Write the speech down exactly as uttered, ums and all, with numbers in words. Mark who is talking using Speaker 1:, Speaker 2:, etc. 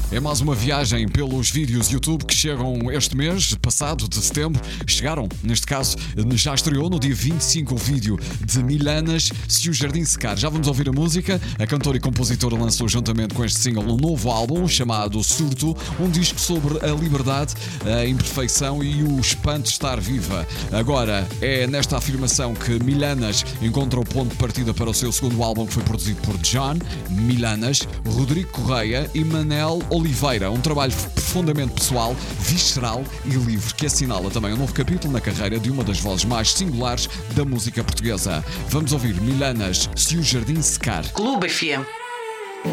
Speaker 1: É mais uma viagem pelos vídeos YouTube que chegam este mês, passado de setembro. Chegaram, neste caso, já estreou no dia vinte e cinco o vídeo de Milanas, Se o Jardim Secar. Já vamos ouvir a música. A cantora e compositora lançou juntamente com este single um novo álbum chamado Surto, um disco sobre a liberdade, a imperfeição e o espanto de estar viva. Agora, é nesta afirmação que Milanas encontra o ponto de partida para o seu segundo álbum, que foi produzido por John Milanas, Rodrigo Correia e Manel Oliveira. Um trabalho profundamente pessoal, visceral e livre, que assinala também um novo capítulo na carreira de uma das vozes mais singulares da música portuguesa. Vamos ouvir Milanas, Se o Jardim Secar.
Speaker 2: Clube F M.